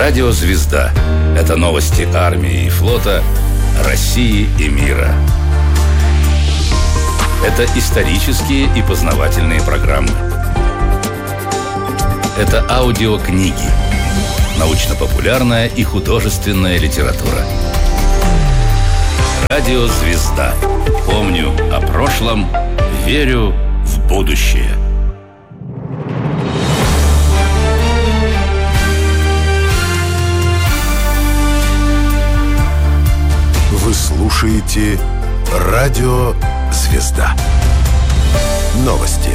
Радио «Звезда» — это новости армии и флота, России и мира. Это исторические и познавательные программы. Это аудиокниги, научно-популярная и художественная литература. Радио «Звезда». Помню о прошлом, верю в будущее. Вы слушаете Радио «Звезда». Новости.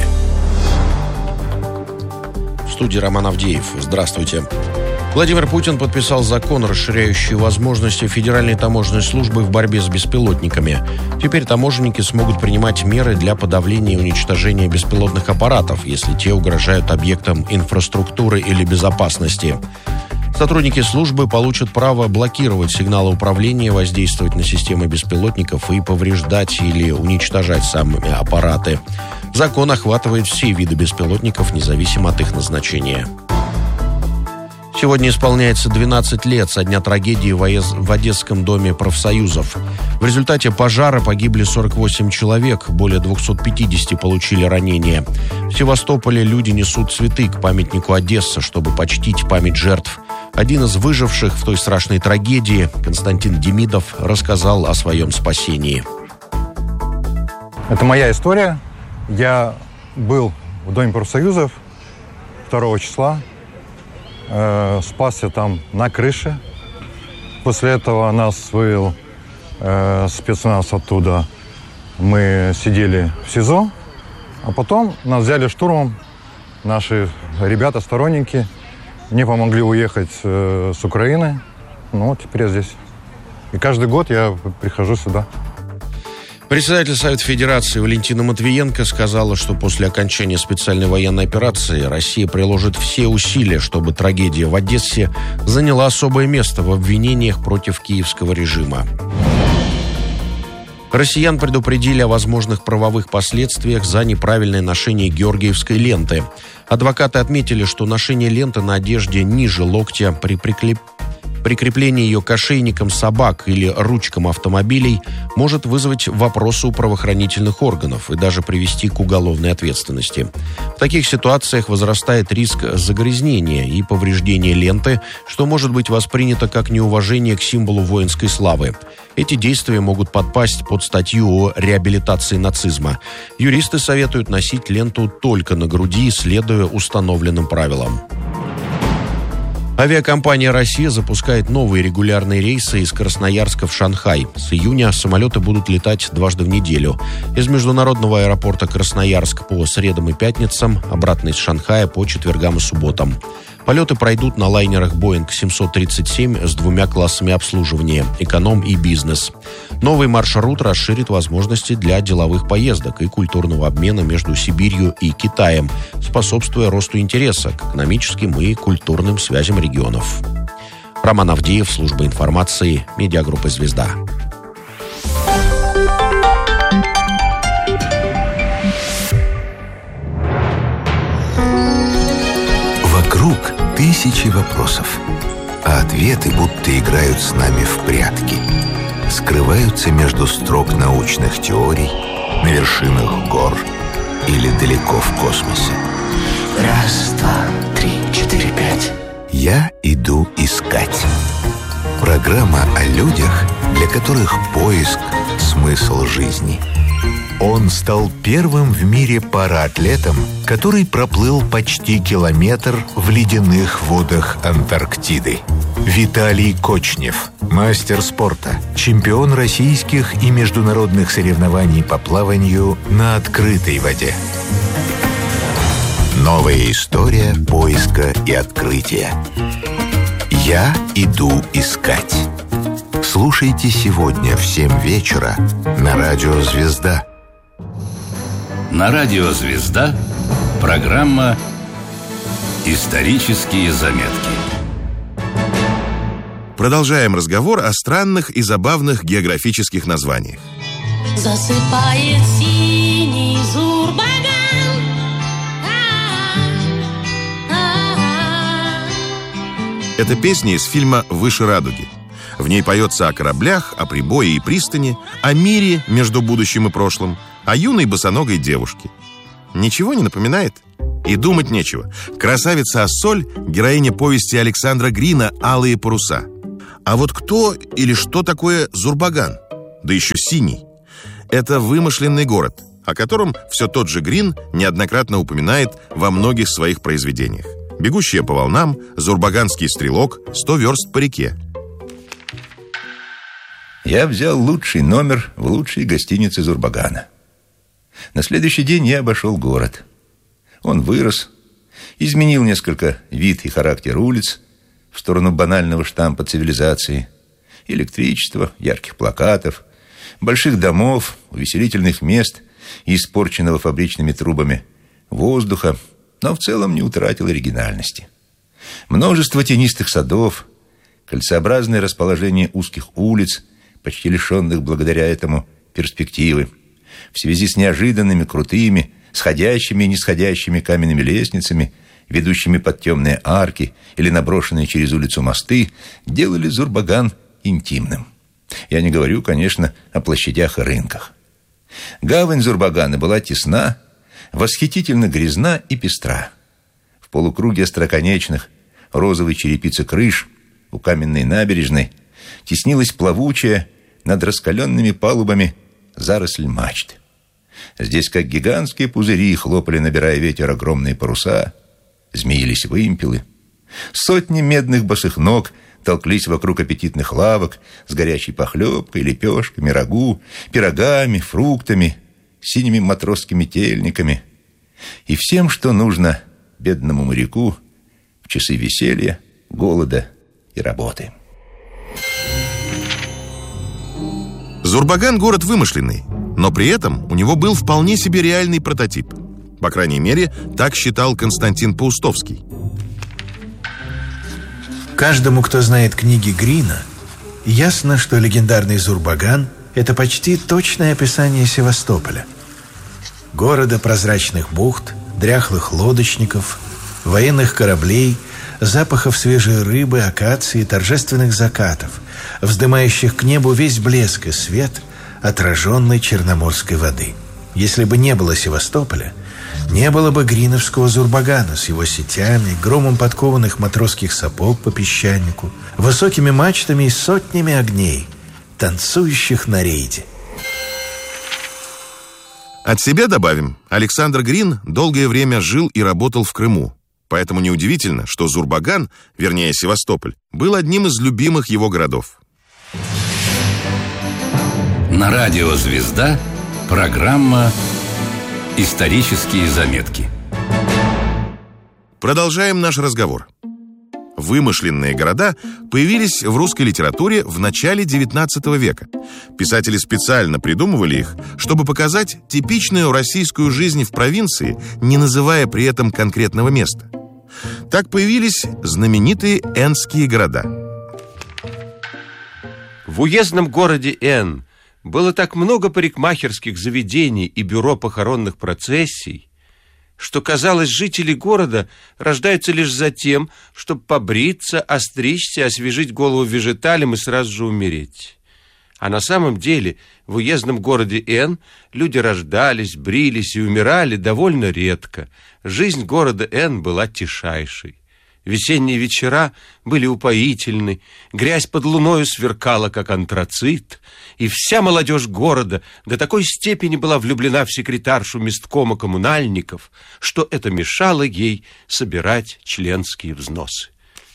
В студии Роман Авдеев. Здравствуйте. Владимир Путин подписал закон, расширяющий возможности Федеральной таможенной службы в борьбе с беспилотниками. Теперь таможенники смогут принимать меры для подавления и уничтожения беспилотных аппаратов, если те угрожают объектам инфраструктуры или безопасности. Сотрудники службы получат право блокировать сигналы управления, воздействовать на системы беспилотников и повреждать или уничтожать сами аппараты. Закон охватывает все виды беспилотников, независимо от их назначения. Сегодня исполняется 12 лет со дня трагедии в Одесском доме профсоюзов. В результате пожара погибли 48 человек, более 250 получили ранения. В Севастополе люди несут цветы к памятнику Одессы, чтобы почтить память жертв. Один из выживших в той страшной трагедии, Константин Демидов, рассказал о своем спасении. Это моя история. Я был в Доме профсоюзов 2 числа. Спасся там на крыше. После этого нас вывел спецназ оттуда. Мы сидели в СИЗО. А потом нас взяли штурмом наши ребята, сторонники. Мне помогли уехать с Украины. Ну, теперь я здесь. И каждый год я прихожу сюда. Председатель Совета Федерации Валентина Матвиенко сказала, что после окончания специальной военной операции Россия приложит все усилия, чтобы трагедия в Одессе заняла особое место в обвинениях против киевского режима. Россиян предупредили о возможных правовых последствиях за неправильное ношение георгиевской ленты. Адвокаты отметили, что ношение ленты на одежде ниже локтя при прикреплении ее к ошейникам собак или ручкам автомобилей может вызвать вопросы у правоохранительных органов и даже привести к уголовной ответственности. В таких ситуациях возрастает риск загрязнения и повреждения ленты, что может быть воспринято как неуважение к символу воинской славы. Эти действия могут подпасть под статью о реабилитации нацизма. Юристы советуют носить ленту только на груди, следуя установленным правилам. Авиакомпания «Россия» запускает новые регулярные рейсы из Красноярска в Шанхай. С июня самолеты будут летать дважды в неделю. Из международного аэропорта Красноярск по средам и пятницам, обратно из Шанхая по четвергам и субботам. Полеты пройдут на лайнерах Boeing 737 с 2 классами обслуживания – эконом и бизнес. Новый маршрут расширит возможности для деловых поездок и культурного обмена между Сибирью и Китаем, способствуя росту интереса к экономическим и культурным связям регионов. Роман Авдеев, служба информации, медиагруппа «Звезда». Вокруг тысячи вопросов, а ответы будто играют с нами в прятки. Скрываются между строк научных теорий, на вершинах гор или далеко в космосе. Раз, два, три, четыре, пять. Я иду искать. Программа о людях, для которых поиск – смысл жизни. Он стал первым в мире параатлетом, который проплыл почти километр в ледяных водах Антарктиды. Виталий Кочнев, мастер спорта, чемпион российских и международных соревнований по плаванию на открытой воде. Новая история поиска и открытия. Я иду искать. Слушайте сегодня в 7 вечера на Радио «Звезда». На Радио «Звезда» программа «Исторические заметки». Продолжаем разговор о странных и забавных географических названиях. Засыпает синий Зурбаган. Это песня из фильма «Выше радуги». В ней поется о кораблях, о прибое и пристани, о мире между будущим и прошлым, о юной босоногой девушке. Ничего не напоминает? И думать нечего. Красавица Ассоль – героиня повести Александра Грина «Алые паруса». А вот кто или что такое Зурбаган? Да еще синий. Это вымышленный город, о котором все тот же Грин неоднократно упоминает во многих своих произведениях. «Бегущая по волнам», «Зурбаганский стрелок», «100 верст по реке». Я взял лучший номер в лучшей гостинице Зурбагана. На следующий день я обошел город. Он вырос, изменил несколько вид и характер улиц в сторону банального штампа цивилизации, электричества, ярких плакатов, больших домов, увеселительных мест и испорченного фабричными трубами воздуха, но в целом не утратил оригинальности. Множество тенистых садов, кольцеобразное расположение узких улиц, почти лишенных благодаря этому перспективы, в связи с неожиданными, крутыми, сходящими и нисходящими каменными лестницами, ведущими под темные арки или наброшенные через улицу мосты, делали Зурбаган интимным. Я не говорю, конечно, о площадях и рынках. Гавань Зурбагана была тесна, восхитительно грязна и пестра. В полукруге остроконечных розовой черепицы крыш у каменной набережной теснилась плавучая над раскаленными палубами заросль мачт. Здесь, как гигантские пузыри, хлопали, набирая ветер, огромные паруса, змеились вымпелы. Сотни медных босых ног толклись вокруг аппетитных лавок с горячей похлебкой, лепешками, рагу, пирогами, фруктами, синими матросскими тельниками и всем, что нужно бедному моряку в часы веселья, голода и работы. Зурбаган – город вымышленный, но при этом у него был вполне себе реальный прототип. По крайней мере, так считал Константин Паустовский. Каждому, кто знает книги Грина, ясно, что легендарный Зурбаган – это почти точное описание Севастополя. Города прозрачных бухт, дряхлых лодочников, военных кораблей, запахов свежей рыбы, акации, торжественных закатов, вздымающих к небу весь блеск и свет отраженной черноморской воды. Если бы не было Севастополя, не было бы гриновского Зурбагана с его сетями, громом подкованных матросских сапог по песчанику, высокими мачтами и сотнями огней, танцующих на рейде. От себя добавим, Александр Грин долгое время жил и работал в Крыму. Поэтому неудивительно, что Зурбаган, вернее Севастополь, был одним из любимых его городов. На радио «Звезда» программа «Исторические заметки». Продолжаем наш разговор. Вымышленные города появились в русской литературе в начале XIX века. Писатели специально придумывали их, чтобы показать типичную российскую жизнь в провинции, не называя при этом конкретного места. Так появились знаменитые энские города. В уездном городе Н было так много парикмахерских заведений и бюро похоронных процессий, что, казалось, жители города рождаются лишь за тем, чтобы побриться, остричься, освежить голову вежеталем и сразу же умереть. А на самом деле в уездном городе Н люди рождались, брились и умирали довольно редко. Жизнь города Н была тишайшей. Весенние вечера были упоительны, грязь под луною сверкала, как антрацит, и вся молодежь города до такой степени была влюблена в секретаршу месткома коммунальников, что это мешало ей собирать членские взносы.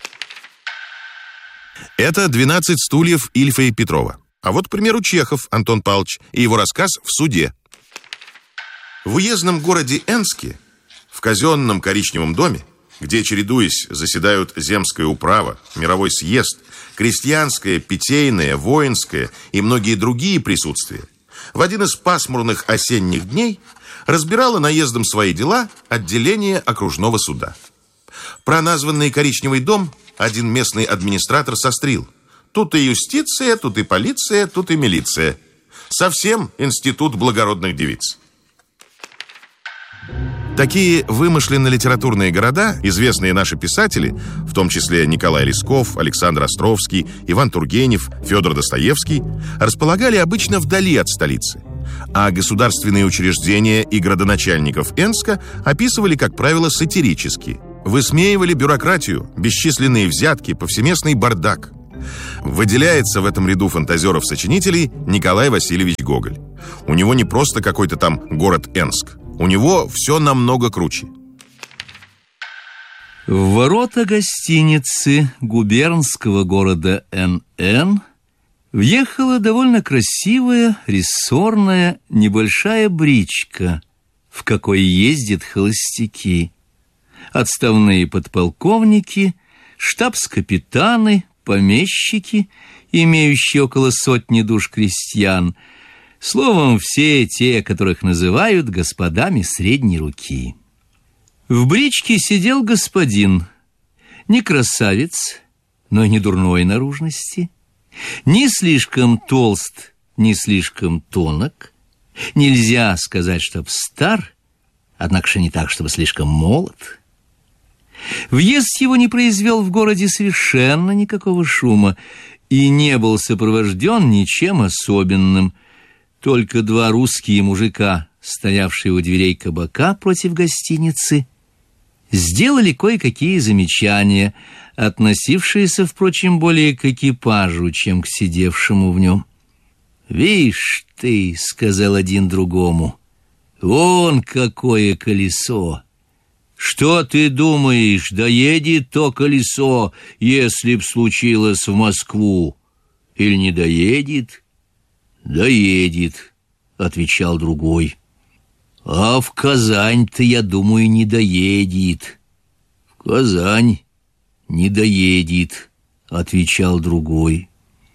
Это «12 стульев» Ильфа и Петрова. А вот, к примеру, Чехов Антон Павлович и его рассказ «В суде». В уездном городе Энске, в казенном коричневом доме, где, чередуясь, заседают земская управа, мировой съезд, крестьянское, питейное, воинское и многие другие присутствия, в один из пасмурных осенних дней разбирало наездом свои дела отделение окружного суда. Про названный коричневый дом один местный администратор сострил: тут и юстиция, тут и полиция, тут и милиция. Совсем институт благородных девиц. Такие вымышленно-литературные города, известные наши писатели, в том числе Николай Лесков, Александр Островский, Иван Тургенев, Федор Достоевский, располагали обычно вдали от столицы. А государственные учреждения и градоначальников Энска описывали, как правило, сатирически. Высмеивали бюрократию, бесчисленные взятки, повсеместный бардак. Выделяется в этом ряду фантазеров-сочинителей Николай Васильевич Гоголь. У него не просто какой-то там город Энск. У него все намного круче. В ворота гостиницы губернского города Н.Н. въехала довольно красивая, рессорная, небольшая бричка, в какой ездят холостяки. Отставные подполковники, штабс-капитаны, помещики, имеющие около сотни душ крестьян, словом, все те, которых называют господами средней руки. В бричке сидел господин, не красавец, но и не дурной наружности, не слишком толст, не слишком тонок, нельзя сказать, чтоб стар, однако же не так, чтобы слишком молод. Въезд его не произвел в городе совершенно никакого шума и не был сопровожден ничем особенным. Только два русские мужика, стоявшие у дверей кабака против гостиницы, сделали кое-какие замечания, относившиеся, впрочем, более к экипажу, чем к сидевшему в нем. «Вишь ты», — сказал один другому, — «вон какое колесо! Что ты думаешь, доедет то колесо, если б случилось в Москву? Или не доедет?» «Доедет», — отвечал другой. «А в Казань-то, я думаю, не доедет». «В Казань не доедет», — отвечал другой.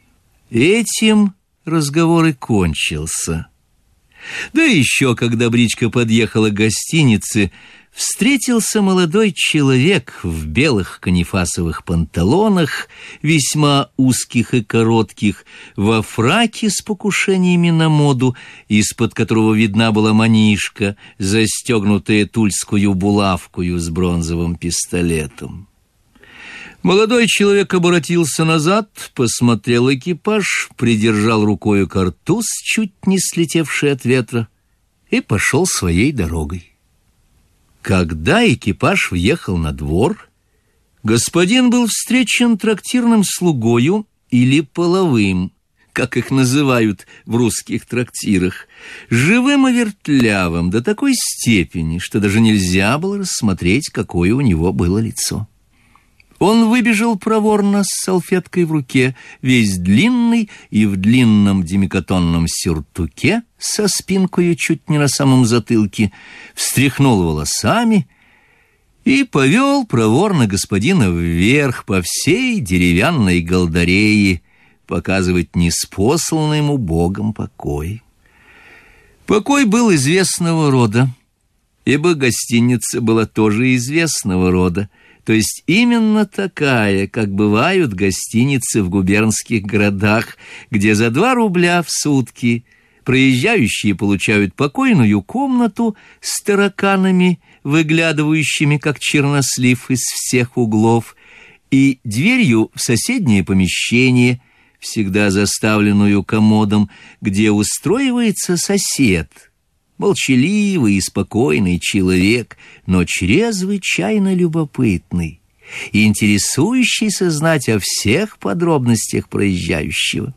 Этим разговор и кончился. Да еще, когда бричка подъехала к гостинице, встретился молодой человек в белых канифасовых панталонах, весьма узких и коротких, во фраке с покушениями на моду, из-под которого видна была манишка, застегнутая тульскую булавкою с бронзовым пистолетом. Молодой человек обратился назад, посмотрел экипаж, придержал рукою картуз, чуть не слетевший от ветра, и пошел своей дорогой. Когда экипаж въехал на двор, господин был встречен трактирным слугою или половым, как их называют в русских трактирах, живым и вертлявым до такой степени, что даже нельзя было рассмотреть, какое у него было лицо. Он выбежал проворно с салфеткой в руке, весь длинный и в длинном демикатонном сюртуке со спинкою чуть не на самом затылке, встряхнул волосами и повел проворно господина вверх по всей деревянной галдарее, показывать неспосланный ему Богом покой. Покой был известного рода, ибо гостиница была тоже известного рода, то есть именно такая, как бывают гостиницы в губернских городах, где за 2 рубля в сутки проезжающие получают покойную комнату с тараканами, выглядывающими, как чернослив, из всех углов, и дверью в соседнее помещение, всегда заставленную комодом, где устроивается сосед, молчаливый и спокойный человек, но чрезвычайно любопытный и интересующийся знать о всех подробностях проезжающего.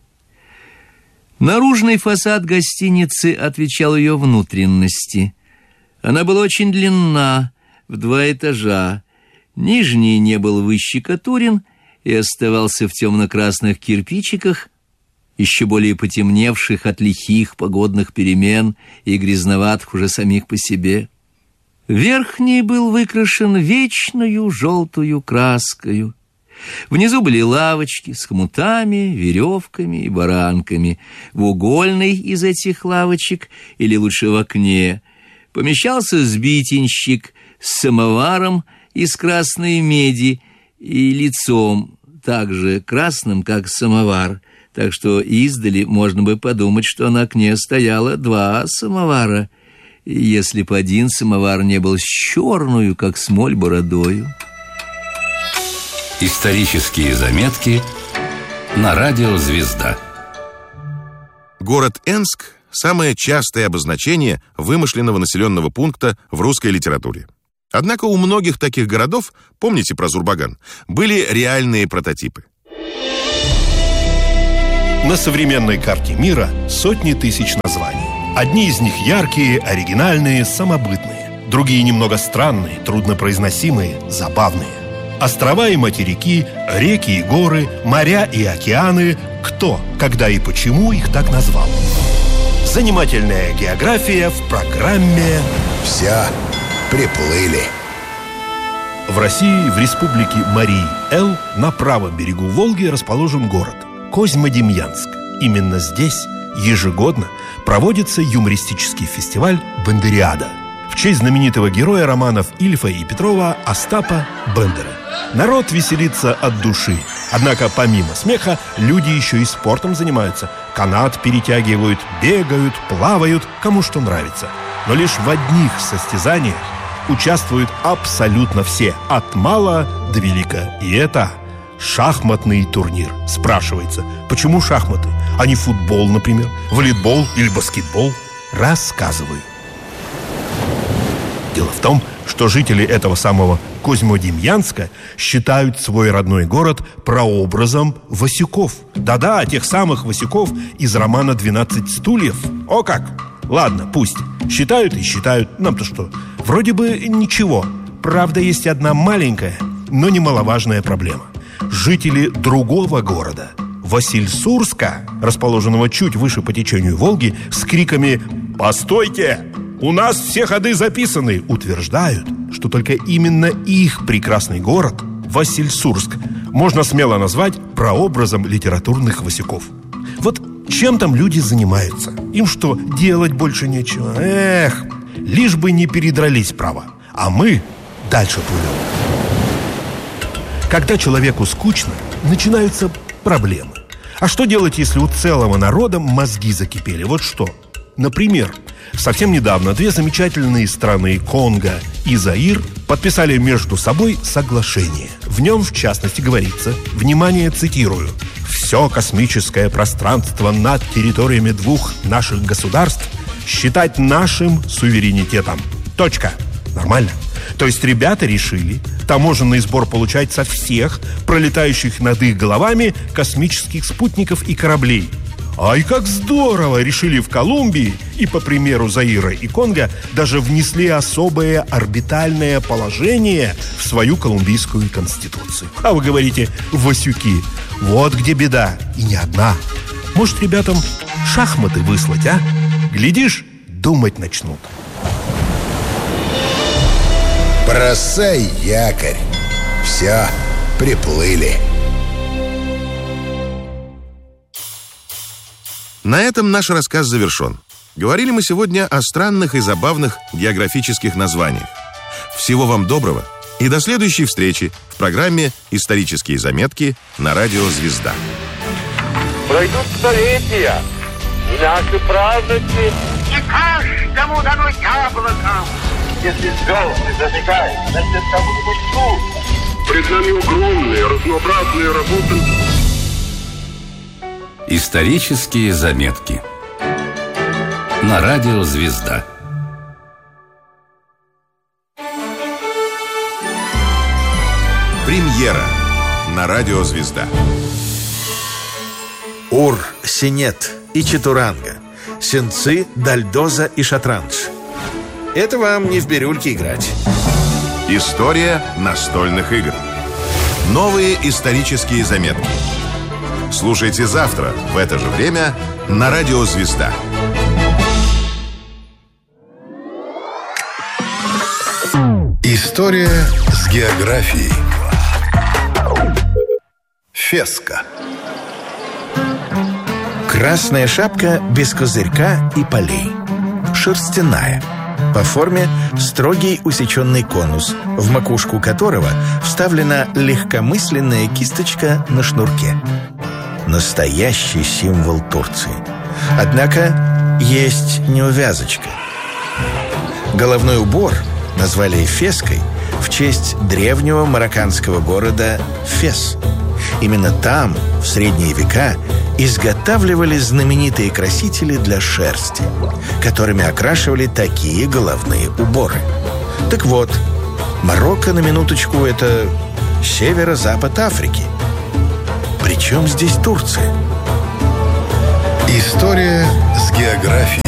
Наружный фасад гостиницы отвечал ее внутренности. Она была очень длинна, в 2 этажа. Нижний не был выщекотурен и оставался в темно-красных кирпичиках, еще более потемневших от лихих погодных перемен и грязноватых уже самих по себе. Верхний был выкрашен вечною желтую краскою. Внизу были лавочки с хомутами, веревками и баранками. В угольной из этих лавочек, или лучше в окне, помещался сбитенщик с самоваром из красной меди и лицом, также красным, как самовар, так что издали можно бы подумать, что на окне стояло 2 самовара. если б один самовар не был с черную, как смоль, бородою. Исторические заметки на радио «Звезда». Город Энск – самое частое обозначение вымышленного населенного пункта в русской литературе. Однако у многих таких городов, помните про Зурбаган, были реальные прототипы. На современной карте мира сотни тысяч названий. Одни из них яркие, оригинальные, самобытные. Другие немного странные, труднопроизносимые, забавные. Острова и материки, реки и горы, моря и океаны. Кто, когда и почему их так назвал? Занимательная география в программе «Все, приплыли». В России, в республике Марий-Эл, на правом берегу Волги расположен город Козьмодемьянск. Именно здесь ежегодно проводится юмористический фестиваль «Бандериада» в честь знаменитого героя романов Ильфа и Петрова Остапа Бендера. Народ веселится от души. Однако помимо смеха люди еще и спортом занимаются. Канат перетягивают, бегают, плавают, кому что нравится. Но лишь в одних состязаниях участвуют абсолютно все, от мала до велика. И это шахматный турнир. Спрашивается, почему шахматы, а не футбол, например, волейбол или баскетбол? Рассказываю. Дело в том, что жители этого самого Козьмодемьянска считают свой родной город прообразом Васюков. Да-да, тех самых Васюков из романа «12 стульев». О как! Ладно, пусть. Считают и считают. Нам-то что? Вроде бы ничего. Правда, есть одна маленькая, но немаловажная проблема. Жители другого города, Васильсурска, расположенного чуть выше по течению Волги, с криками «Постойте! У нас все ходы записаны!» утверждают, что только именно их прекрасный город, Васильсурск, можно смело назвать прообразом литературных Васюков. Вот чем там люди занимаются? Им что, делать больше нечего? Эх, лишь бы не передрались, право. А мы дальше плывем. Когда человеку скучно, начинаются проблемы. А что делать, если у целого народа мозги закипели? Вот что. Например, совсем недавно две замечательные страны, Конго и Заир, подписали между собой соглашение. В нем, в частности, говорится, внимание, цитирую: «Все космическое пространство над территориями двух наших государств считать нашим суверенитетом». Точка. Нормально? То есть ребята решили таможенный сбор получать со всех пролетающих над их головами космических спутников и кораблей. Ай, как здорово! Решили в Колумбии и, по примеру Заира и Конго, даже внесли особое орбитальное положение в свою колумбийскую конституцию. А вы говорите, Васюки, вот где беда, и не одна. Может, ребятам шахматы выслать, а? Глядишь, думать начнут. Бросай якорь. Все, приплыли. На этом наш рассказ завершен. Говорили мы сегодня о странных и забавных географических названиях. Всего вам доброго и до следующей встречи в программе «Исторические заметки» на радио «Звезда». Пройдут столетия, и наши праздники не каждому дано яблоко. Если звезды зажигают, значит, кому-нибудь тут. Пред нами огромные, разнообразные работы. Исторические заметки на радио «Звезда». Премьера на радио «Звезда». Ур, Синет и Чатуранга, Сенцы, Дальдоза и Шатранж. Это вам не в бирюльке играть. История настольных игр. Новые исторические заметки. Слушайте завтра в это же время на радио «Звезда». История с географией. Феска. Красная шапка без козырька и полей. Шерстяная. По форме строгий усеченный конус, в макушку которого вставлена легкомысленная кисточка на шнурке. Настоящий символ Турции. Однако есть неувязочка. Головной убор назвали феской в честь древнего марокканского города Фес. Именно там, в средние века, изготавливали знаменитые красители для шерсти, которыми окрашивали такие головные уборы. Так вот, Марокко, на минуточку, это северо-запад Африки. Причем здесь Турция? История с географией.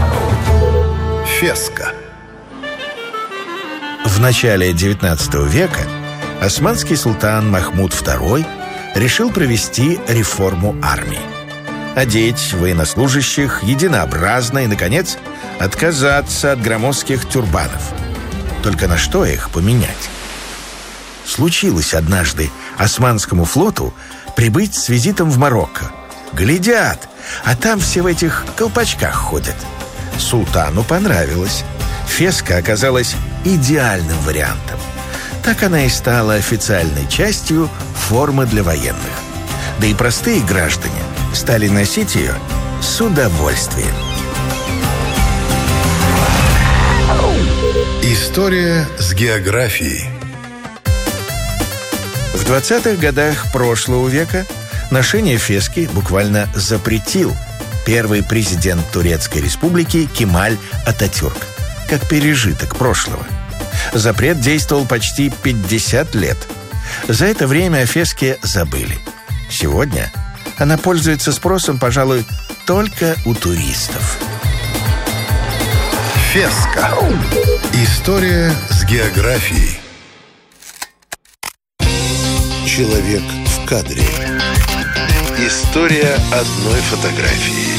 Феска. В начале XIX века османский султан Махмуд II решил провести реформу армии. Одеть военнослужащих единообразно и, наконец, отказаться от громоздких тюрбанов. Только на что их поменять? Случилось однажды османскому флоту прибыть с визитом в Марокко. Глядят, а там все в этих колпачках ходят. Султану понравилось. Феска оказалась идеальным вариантом. Так она и стала официальной частью формы для военных. Да и простые граждане стали носить ее с удовольствием. История с географией. В 20-х годах прошлого века ношение фески буквально запретил первый президент Турецкой республики Кемаль Ататюрк, как пережиток прошлого. Запрет действовал почти 50 лет. За это время о феске забыли. Сегодня она пользуется спросом, пожалуй, только у туристов. Феска. История с географией. Человек в кадре. История одной фотографии.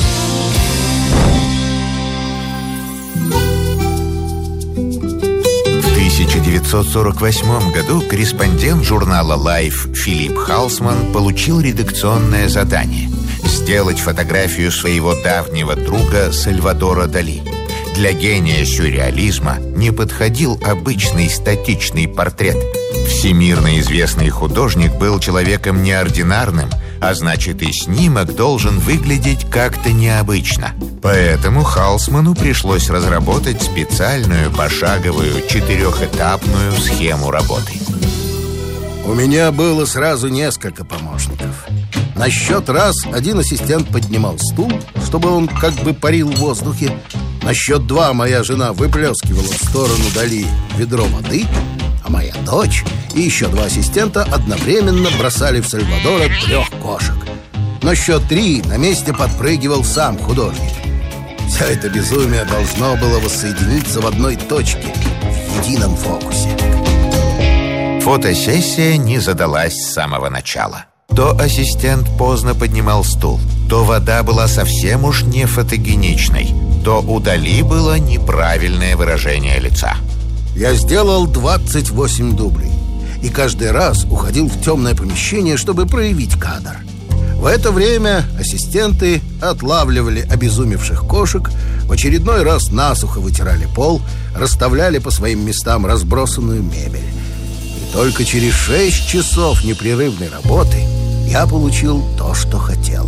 В 1948 году корреспондент журнала Life Филипп Халсман получил редакционное задание – сделать фотографию своего давнего друга Сальвадора Дали. Для гения сюрреализма не подходил обычный статичный портрет. Всемирно известный художник был человеком неординарным, а значит и снимок должен выглядеть как-то необычно. Поэтому Халсману пришлось разработать специальную пошаговую 4-этапную схему работы. У меня было сразу несколько помощников. На счет раз один ассистент поднимал стул, чтобы он как бы парил в воздухе. На счет два моя жена выплескивала в сторону Дали ведро воды, а моя дочь и еще два ассистента одновременно бросали в Сальвадора 3 кошек. На счет 3 на месте подпрыгивал сам художник. Все это безумие должно было воссоединиться в одной точке, в едином фокусе. Фотосессия не задалась с самого начала. То ассистент поздно поднимал стул, то вода была совсем уж не фотогеничной, то у Дали было неправильное выражение лица. Я сделал 28 дублей и каждый раз уходил в темное помещение, чтобы проявить кадр. В это время ассистенты отлавливали обезумевших кошек, в очередной раз насухо вытирали пол, расставляли по своим местам разбросанную мебель. И только через 6 часов непрерывной работы я получил то, что хотел.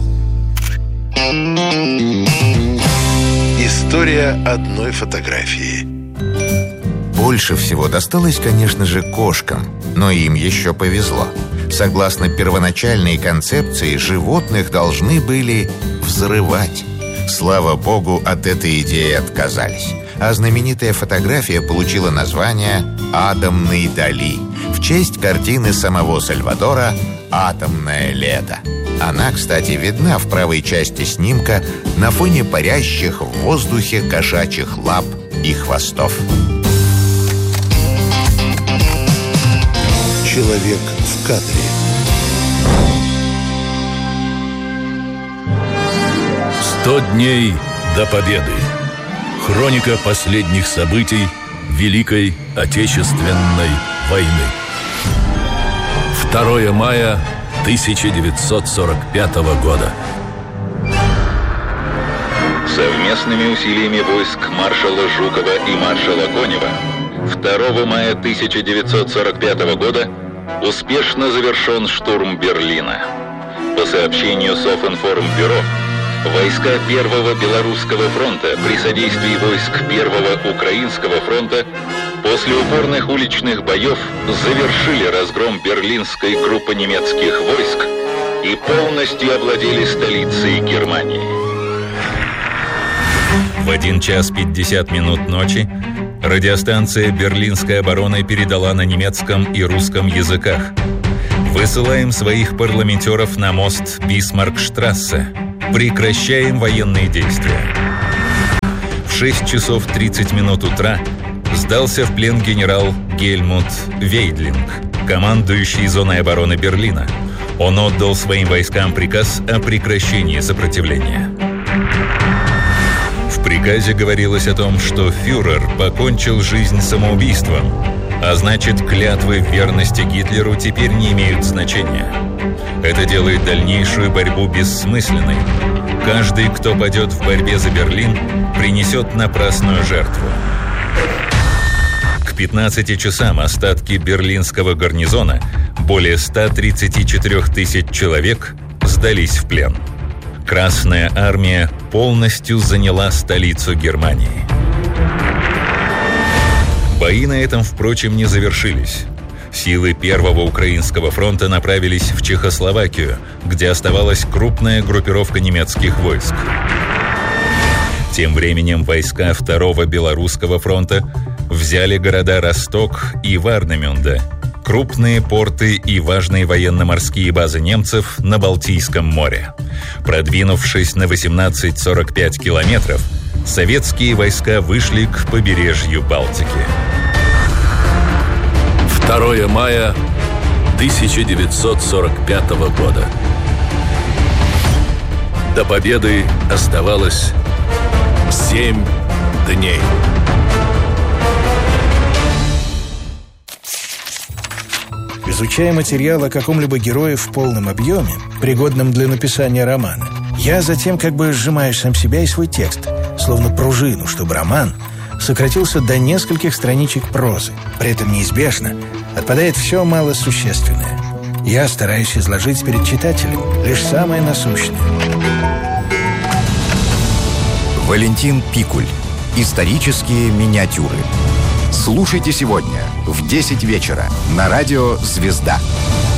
История одной фотографии. Больше всего досталось, конечно же, кошкам, но им еще повезло. Согласно первоначальной концепции, животных должны были взрывать. Слава богу, от этой идеи отказались. А знаменитая фотография получила название «Атомный Дали» в честь картины самого Сальвадора «Атомное лето». Она, кстати, видна в правой части снимка на фоне парящих в воздухе кошачьих лап и хвостов. Человек в кадре. 100 дней до победы. Хроника последних событий Великой Отечественной войны. 2 мая 1945 года. Совместными усилиями войск маршала Жукова и маршала Конева 2 мая 1945 года успешно завершен штурм Берлина. По сообщению Софинформбюро, Войска Первого Белорусского фронта при содействии войск Первого Украинского фронта после упорных уличных боев завершили разгром берлинской группы немецких войск и полностью овладели столицей Германии. В 1 час 50 минут ночи радиостанция «Берлинской обороны» передала на немецком и русском языках: «Высылаем своих парламентеров на мост Бисмаркштрассе. Прекращаем военные действия». В 6 часов 30 минут утра сдался в плен генерал Гельмут Вейдлинг, командующий зоной обороны Берлина. Он отдал своим войскам приказ о прекращении сопротивления. В приказе говорилось о том, что фюрер покончил жизнь самоубийством, а значит, клятвы в верности Гитлеру теперь не имеют значения. Это делает дальнейшую борьбу бессмысленной. Каждый, кто падет в борьбе за Берлин, принесет напрасную жертву. К 15 часам остатки берлинского гарнизона, более 134 тысяч человек, сдались в плен. Красная армия полностью заняла столицу Германии. Бои на этом, впрочем, не завершились. Силы Первого Украинского фронта направились в Чехословакию, где оставалась крупная группировка немецких войск. Тем временем войска Второго Белорусского фронта взяли города Росток и Варнемюнде, крупные порты и важные военно-морские базы немцев на Балтийском море. Продвинувшись на 18-45 километров, советские войска вышли к побережью Балтики. 2 мая 1945 года. До победы оставалось 7 дней. Изучая материал о каком-либо герое в полном объеме, пригодном для написания романа, я затем как бы сжимаю сам себя и свой текст, словно пружину, чтобы роман сократился до нескольких страничек прозы. При этом неизбежно отпадает все малосущественное. Я стараюсь изложить перед читателем лишь самое насущное. Валентин Пикуль. Исторические миниатюры. Слушайте сегодня в 10 вечера на радио «Звезда».